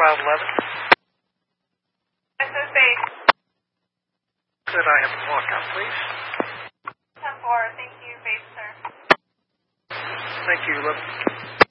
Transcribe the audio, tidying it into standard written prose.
1211. This is base. Could I have a walkout, please? 10-4, thank you, base, sir. Thank you, 11.